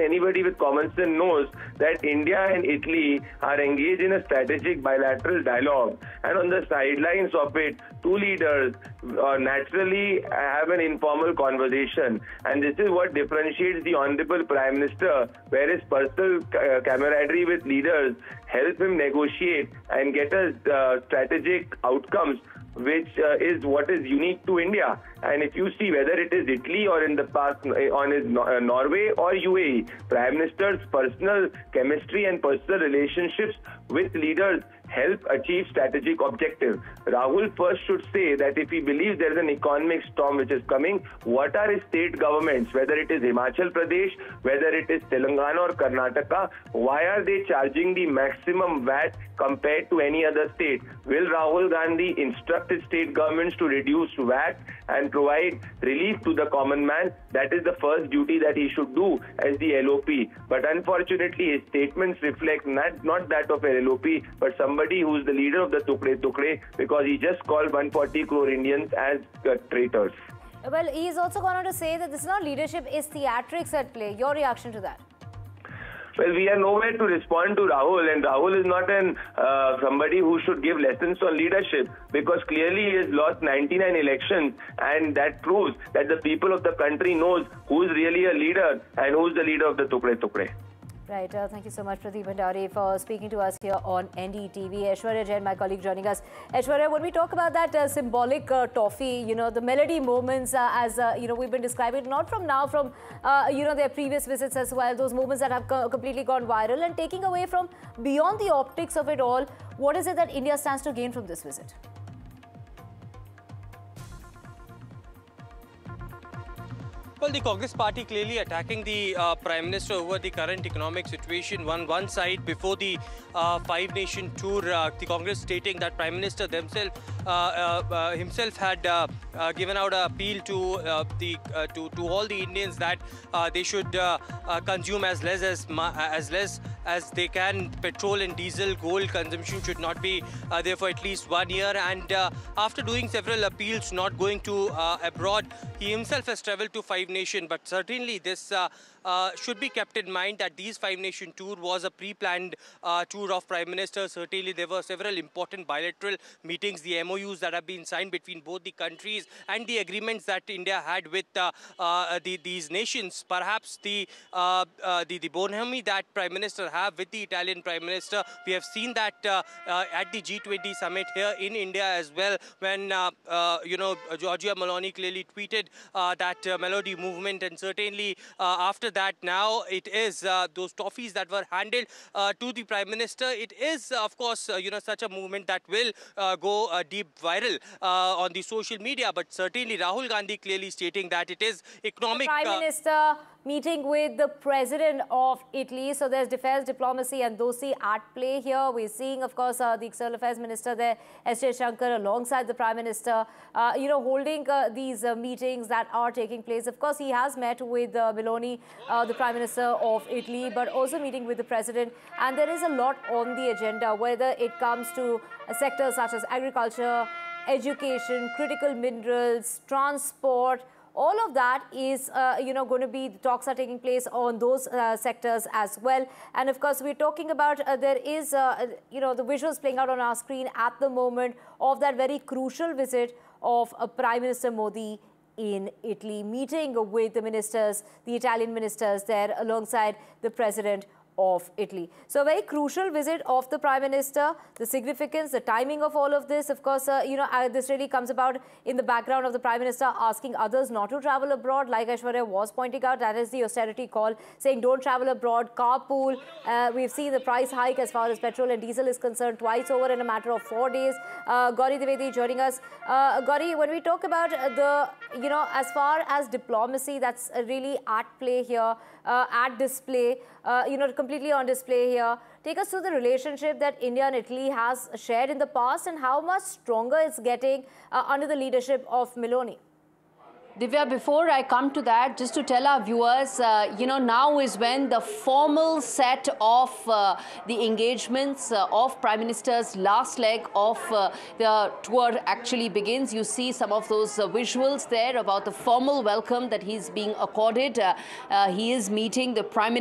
anybody with common sense knows that India and Italy are engaged in a strategic bilateral dialogue, and on the sidelines of it, two leaders naturally have an informal conversation, and this is what differentiates the Honorable Prime Minister, where his personal camaraderie with leaders help him negotiate and get a strategic outcomes, which is what is unique to India. And if you see whether it is Italy or in the past on his Norway or UAE, Prime Minister's personal chemistry and personal relationships with leaders help achieve strategic objectives. Rahul first should say that if he believes there is an economic storm which is coming, what are his state governments, whether it is Himachal Pradesh, whether it is Telangana or Karnataka, why are they charging the maximum VAT compared to any other state? Will Rahul Gandhi instruct his state governments to reduce VAT and provide relief to the common man? That is the first duty that he should do as the LOP. But unfortunately, his statements reflect not that of a LOP, but somebody who is the leader of the Tukde, because he just called 140 crore Indians as traitors. Well, he's also gone on to say that this is not leadership, it's theatrics at play. Your reaction to that? Well, we are nowhere to respond to Rahul, and Rahul is not somebody who should give lessons on leadership, because clearly he has lost 99 elections, and that proves that the people of the country knows who is really a leader and who is the leader of the Tukde. Right. Thank you so much, Pradeep Bhandari, for speaking to us here on NDTV. Aishwarya Jain, my colleague, joining us. Aishwarya, when we talk about that symbolic toffee, the melody moments, as we've been describing, not from now, from their previous visits as well, those moments that have completely gone viral, and taking away from beyond the optics of it all, what is it that India stands to gain from this visit? Well, the Congress party clearly attacking the Prime Minister over the current economic situation. One side, before the five-nation tour, the Congress stating that Prime Minister himself had given out an appeal to all the Indians that they should consume as less as they can. Petrol and diesel, gold consumption should not be there for at least 1 year. And after doing several appeals, not going to abroad, he himself has travelled to Five Nation. But certainly this should be kept in mind that these Five Nation tour was a pre-planned tour of Prime Minister. Certainly there were several important bilateral meetings, the MOUs that have been signed between both the countries, and the agreements that India had with these nations. Perhaps the bonhomie that Prime Minister have with the Italian Prime Minister, we have seen that at the G20 summit here in India as well, when Giorgia Meloni clearly tweeted that melody movement, and certainly after that now it is those toffees that were handed to the Prime Minister. It is of course such a movement that will go deep viral on the social media, but certainly Rahul Gandhi clearly stating that it is economic. The Prime Minister meeting with the President of Italy, so there's defense, diplomacy and dosi at play here. We're seeing, of course, the External Affairs Minister there, S. Jaishankar, alongside the Prime Minister, holding these meetings that are taking place. Of course, he has met with Meloni, the Prime Minister of Italy, but also meeting with the President. And there is a lot on the agenda, whether it comes to sectors such as agriculture, education, critical minerals, transport. All of that is, going to be, the talks are taking place on those sectors as well. And of course, we're talking about, there is, the visuals playing out on our screen at the moment of that very crucial visit of Prime Minister Modi in Italy, meeting with the ministers, the Italian ministers there alongside the President of Italy. So a very crucial visit of the Prime Minister, the significance, the timing of all of this. Of course, this really comes about in the background of the Prime Minister asking others not to travel abroad, like Aishwarya was pointing out. That is the austerity call, saying don't travel abroad, carpool. We've seen the price hike as far as petrol and diesel is concerned twice over in a matter of 4 days. Gauri Dwivedi joining us. Gauri, when we talk about as far as diplomacy, that's really at play here, at display, completely on display here. Take us through the relationship that India and Italy has shared in the past and how much stronger it's getting under the leadership of Meloni. Divya, before I come to that, just to tell our viewers, now is when the formal set of the engagements of Prime Minister's last leg of the tour actually begins. You see some of those visuals there about the formal welcome that he's being accorded. He is meeting the Prime Minister